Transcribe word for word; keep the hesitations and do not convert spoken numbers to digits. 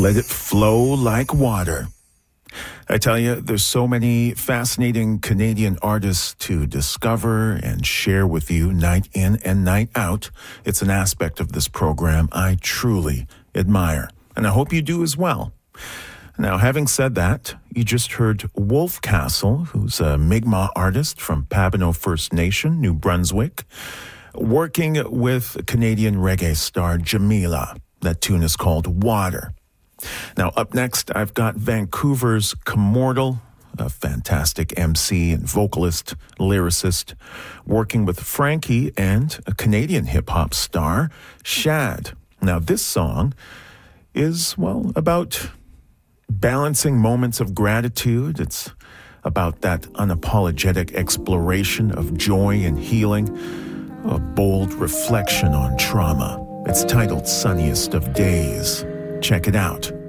Let it flow like water. I tell you, there's so many fascinating Canadian artists to discover and share with you night in and night out. It's an aspect of this program I truly admire, and I hope you do as well. Now, having said that, you just heard Wolf Castle, who's a Mi'kmaq artist from Pabineau First Nation, New Brunswick, working with Canadian reggae star Jamila. That tune is called Water. Now, up next, I've got Vancouver's Commortal, a fantastic M C and vocalist, lyricist, working with Frankie and a Canadian hip-hop star, Shad. Now, this song is, well, about balancing moments of gratitude. It's about that unapologetic exploration of joy and healing, a bold reflection on trauma. It's titled Sunniest of Days. Check it out.